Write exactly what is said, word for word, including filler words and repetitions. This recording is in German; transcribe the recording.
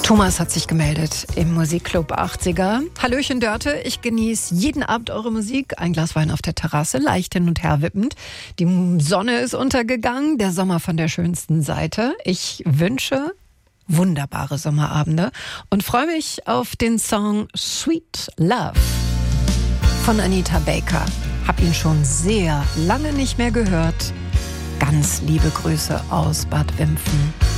Thomas hat sich gemeldet im Musikclub achtziger. Hallöchen Dörte, ich genieße jeden Abend eure Musik. Ein Glas Wein auf der Terrasse, leicht hin und her wippend. Die Sonne ist untergegangen, der Sommer von der schönsten Seite. Ich wünsche wunderbare Sommerabende und freue mich auf den Song Sweet Love von Anita Baker. Hab ihn schon sehr lange nicht mehr gehört. Ganz liebe Grüße aus Bad Wimpfen.